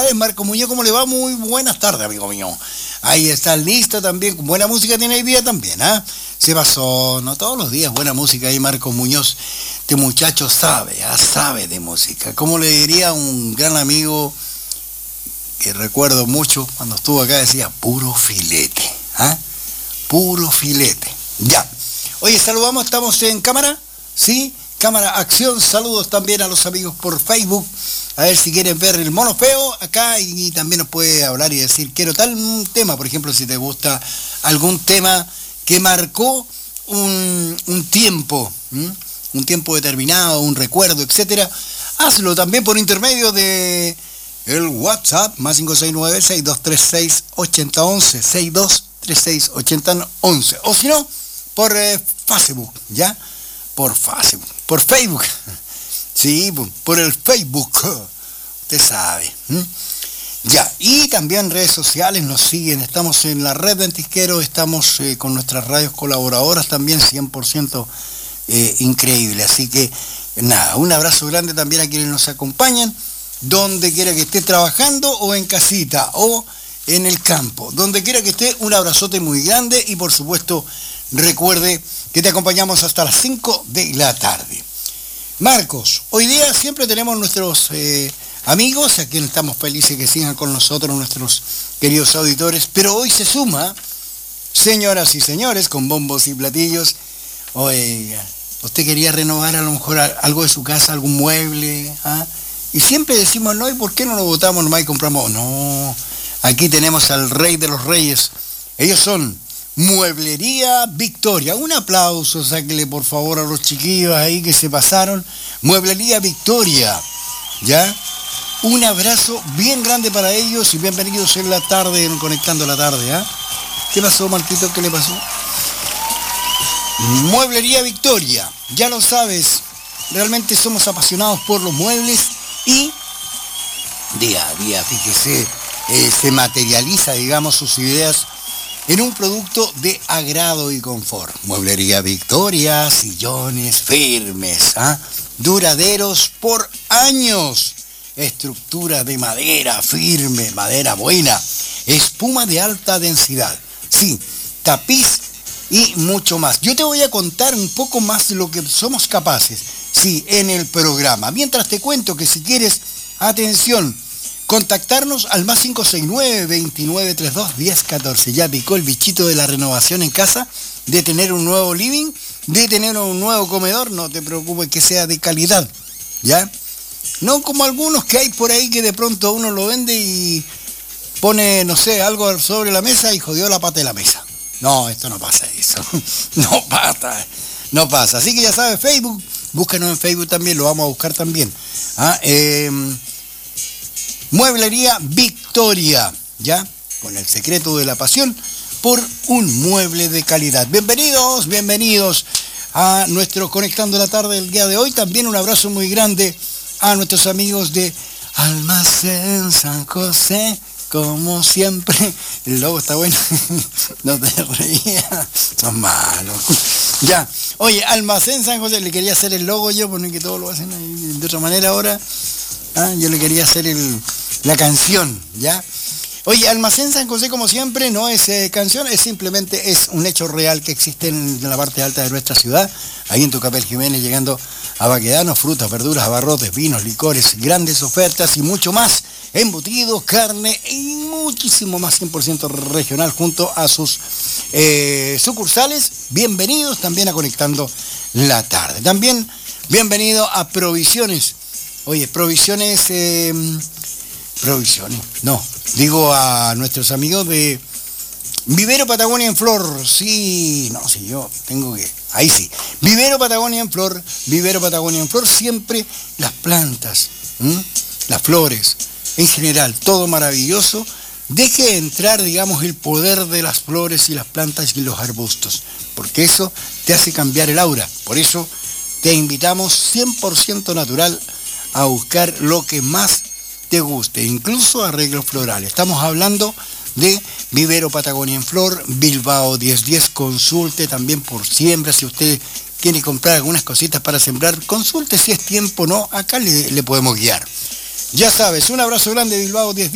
tardes, Marco Muñoz, ¿cómo le va? Muy buenas tardes, amigo mío. Ahí está listo también, buena música tiene hoy día también, ¿ah? Se pasó, no todos los días, buena música ahí, Marco Muñoz. Este muchacho sabe de música. Como le diría un gran amigo que recuerdo mucho cuando estuvo acá, decía, puro filete, ¿ah? Puro filete. Ya. Oye, saludamos, estamos en cámara, ¿sí? Cámara Acción, saludos también a los amigos por Facebook, a ver si quieren ver el mono feo acá y también nos puede hablar y decir, quiero tal tema, por ejemplo, si te gusta algún tema que marcó un tiempo determinado, un recuerdo, etcétera, hazlo también por intermedio de el WhatsApp, más 569-6236-8011, 6236-8011, o si no, por Facebook, ¿ya? Por Facebook, sí, por el Facebook, usted sabe. Ya, y también redes sociales nos siguen, estamos en la red Ventisquero, estamos con nuestras radios colaboradoras también 100% increíble, así que nada, un abrazo grande también a quienes nos acompañan, donde quiera que esté trabajando o en casita o en el campo, donde quiera que esté, un abrazote muy grande y por supuesto recuerde que te acompañamos hasta las 5 de la tarde. Marcos, hoy día siempre tenemos nuestros amigos, a quienes estamos felices que sigan con nosotros, nuestros queridos auditores, pero hoy se suma, señoras y señores, con bombos y platillos. Oiga, usted quería renovar a lo mejor algo de su casa, algún mueble, ¿ah? Y siempre decimos, no, ¿y por qué no lo botamos nomás y compramos? No, aquí tenemos al rey de los reyes. Ellos son Mueblería Victoria. Un aplauso, sáquele por favor a los chiquillos ahí que se pasaron. Mueblería Victoria, ¿ya? Un abrazo bien grande para ellos y bienvenidos en la tarde, en Conectando la Tarde, ¿ah? ¿Qué pasó, Marquito? ¿Qué le pasó? Mueblería Victoria, ya lo sabes, realmente somos apasionados por los muebles y día a día, fíjese, se materializa, digamos, sus ideas en un producto de agrado y confort. Mueblería Victoria, sillones firmes, ¿ah? Duraderos por años, estructura de madera firme, madera buena, espuma de alta densidad, sí, tapiz y mucho más. Yo te voy a contar un poco más de lo que somos capaces, sí, en el programa. Mientras te cuento que si quieres, atención, contactarnos al más 569-2932-1014. Ya picó el bichito de la renovación en casa, de tener un nuevo living, de tener un nuevo comedor. No te preocupes, que sea de calidad, ¿ya? No como algunos que hay por ahí que de pronto uno lo vende y pone, no sé, algo sobre la mesa y jodió la pata de la mesa. No, esto no pasa eso. No pasa. Así que ya sabes, Facebook, búscanos en Facebook también, lo vamos a buscar también. Mueblería Victoria, ¿ya? Con el secreto de la pasión por un mueble de calidad. Bienvenidos a nuestro Conectando la Tarde del día de hoy. También un abrazo muy grande a nuestros amigos de Almacén San José. Como siempre, el logo está bueno, no te reías, son malos. Ya, oye, Almacén San José, le quería hacer el logo yo, porque que todos lo hacen de otra manera ahora. Yo le quería hacer la canción, ¿ya? Oye, Almacén San José, como siempre, no es canción, simplemente es un hecho real que existe en la parte alta de nuestra ciudad, ahí en Tucapel Jiménez, llegando a Baquedano, frutas, verduras, abarrotes, vinos, licores, grandes ofertas y mucho más. Embutidos, carne y muchísimo más 100% regional junto a sus sucursales. Bienvenidos también a Conectando la Tarde. También bienvenido a Provisiones. Oye, digo a nuestros amigos de Vivero Patagonia en Flor. Sí, yo tengo que... Ahí sí. Vivero Patagonia en Flor, siempre las plantas, las flores. En general, todo maravilloso. Deje entrar, digamos, el poder de las flores y las plantas y los arbustos, porque eso te hace cambiar el aura. Por eso te invitamos 100% natural a buscar lo que más te guste, incluso arreglos florales. Estamos hablando de Vivero Patagonia en Flor, Bilbao 1010. Consulte también por siembra. Si usted quiere comprar algunas cositas para sembrar, consulte si es tiempo o no. Acá le podemos guiar. Ya sabes, un abrazo grande, Bilbao 1010.